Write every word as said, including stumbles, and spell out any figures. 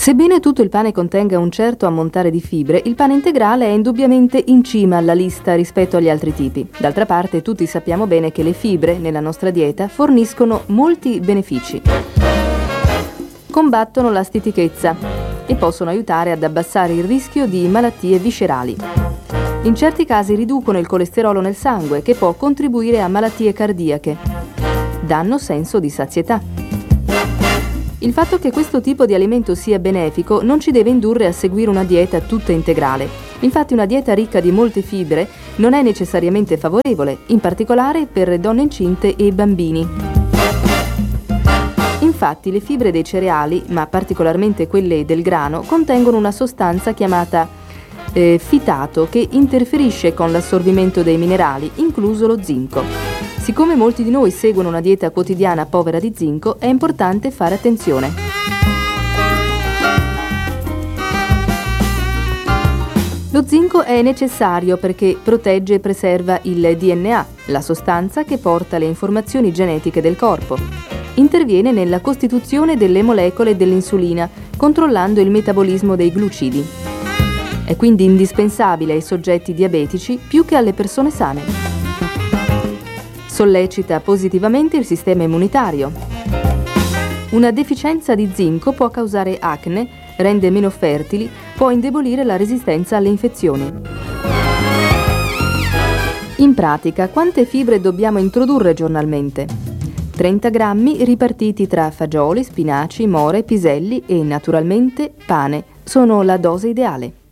Sebbene tutto il pane contenga un certo ammontare di fibre, il pane integrale è indubbiamente in cima alla lista rispetto agli altri tipi. D'altra parte, tutti sappiamo bene che le fibre nella nostra dieta forniscono molti benefici. Combattono la stitichezza e possono aiutare ad abbassare il rischio di malattie viscerali. In certi casi riducono il colesterolo nel sangue, che può contribuire a malattie cardiache. Danno senso di sazietà. Il fatto che questo tipo di alimento sia benefico non ci deve indurre a seguire una dieta tutta integrale. Infatti una dieta ricca di molte fibre non è necessariamente favorevole, in particolare per donne incinte e bambini. Infatti le fibre dei cereali, ma particolarmente quelle del grano, contengono una sostanza chiamata eh, fitato che interferisce con l'assorbimento dei minerali, incluso lo zinco. Siccome molti di noi seguono una dieta quotidiana povera di zinco, è importante fare attenzione. Lo zinco è necessario perché protegge e preserva il D N A, la sostanza che porta le informazioni genetiche del corpo. Interviene nella costituzione delle molecole dell'insulina, controllando il metabolismo dei glucidi. È quindi indispensabile ai soggetti diabetici più che alle persone sane. Sollecita positivamente il sistema immunitario. Una deficienza di zinco può causare acne, rende meno fertili, può indebolire la resistenza alle infezioni. In pratica, quante fibre dobbiamo introdurre giornalmente? trenta grammi ripartiti tra fagioli, spinaci, more, piselli e, naturalmente, pane sono la dose ideale.